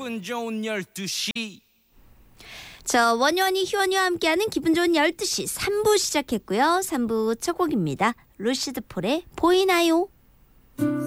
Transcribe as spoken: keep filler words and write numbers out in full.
기분 좋은 열두 시. 저 원효원이 희원이와 함께하는 기분 좋은 열두 시 삼 부 시작했고요. 삼 부 첫 곡입니다. 루시드 폴의 보이나요?